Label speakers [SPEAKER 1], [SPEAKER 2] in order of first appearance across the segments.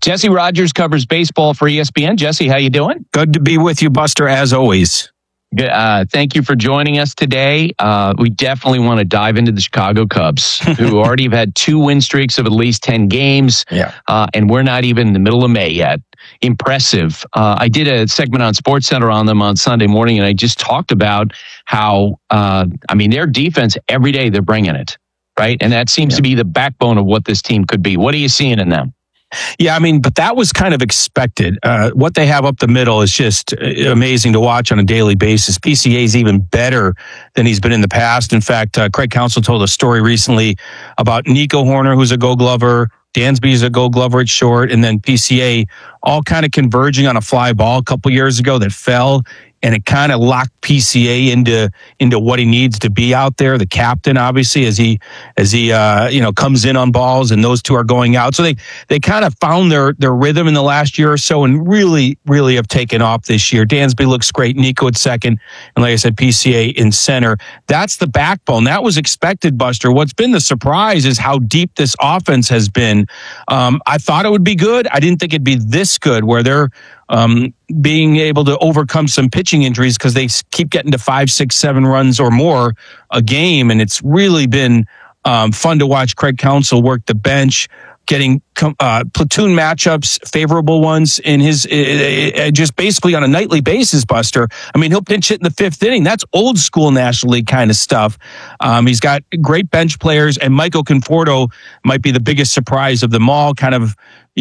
[SPEAKER 1] Jesse Rogers covers baseball for ESPN. Jesse, how you doing?
[SPEAKER 2] Good to be with you, Buster, as always.
[SPEAKER 1] Thank you for joining us today. We definitely want to dive into the Chicago Cubs, who already have had 2 win streaks of at least 10 games, and we're not even in the middle of May yet. Impressive. I did a segment on SportsCenter on them on Sunday morning, and I just talked about how, their defense, every day they're bringing it, right? And that seems to be the backbone of what this team could be. What are you seeing in them?
[SPEAKER 2] Yeah, but that was kind of expected. What they have up the middle is just amazing to watch on a daily basis. PCA is even better than he's been in the past. In fact, Craig Counsell told a story recently about Nico Hoerner, who's a Gold Glover, Dansby's a Gold Glover at short, and then PCA all kind of converging on a fly ball a couple years ago that fell. And it kind of locked PCA into what he needs to be out there. The captain, obviously, as he comes in on balls, and those two are going out. So they kind of found their rhythm in the last year or so, and really, really have taken off this year. Dansby looks great. Nico at second, and like I said, PCA in center. That's the backbone. That was expected, Buster. What's been the surprise is how deep this offense has been. I thought it would be good. I didn't think it'd be this good, where they're being able to overcome some pitching injuries because they keep getting to 5, 6, 7 runs or more a game. And it's really been fun to watch Craig Counsell work the bench, getting platoon matchups, favorable ones in his just basically on a nightly basis, Buster. He'll pinch hit in the 5th inning. That's old school National League kind of stuff. He's got great bench players, and Michael Conforto might be the biggest surprise of them all. Kind of,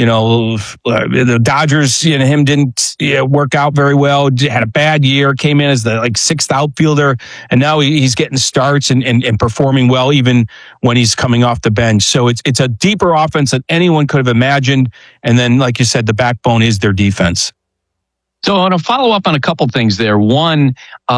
[SPEAKER 2] the Dodgers, him didn't work out very well. Had a bad year, came in as the 6th outfielder, and now he's getting starts and performing well even when he's coming off the bench. So it's a deeper offense than anyone could have imagined. And then, like you said, the backbone is their defense.
[SPEAKER 1] So I want to follow up on a couple things there. One,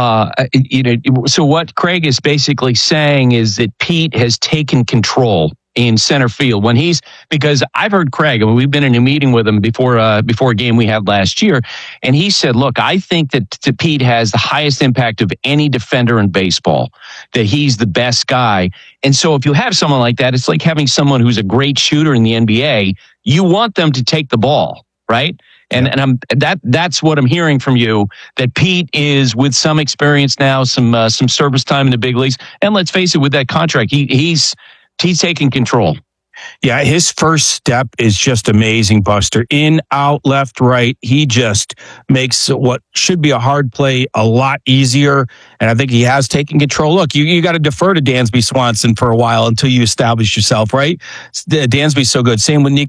[SPEAKER 1] so what Craig is basically saying is that Pete has taken control in center field because I've heard Craig, we've been in a meeting with him before a game we had last year, and he said, look, I think that Pete has the highest impact of any defender in baseball, that he's the best guy. And so if you have someone like that, it's like having someone who's a great shooter in the NBA. You want them to take the ball, right? And that's what I'm hearing from you, that Pete is, with some experience now, some service time in the big leagues, and let's face it, with that contract, he's taking control.
[SPEAKER 2] Yeah, his first step is just amazing, Buster. In, out, left, right. He just makes what should be a hard play a lot easier. And I think he has taken control. Look, you got to defer to Dansby Swanson for a while until you establish yourself, right? Dansby's so good. Same with